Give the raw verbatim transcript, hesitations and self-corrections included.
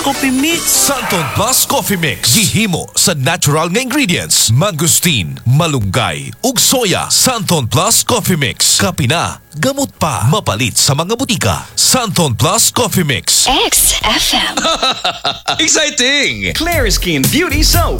Coffee mix. Santon Plus Coffee Mix. Gihimo sa natural nga ingredients. Mangosteen, malunggay, ug soya. Santon Plus Coffee Mix. Kapina, gamot pa. Mapalit sa mga butika. Santon Plus Coffee Mix. X F M. Exciting! Clear Skin Beauty Soap.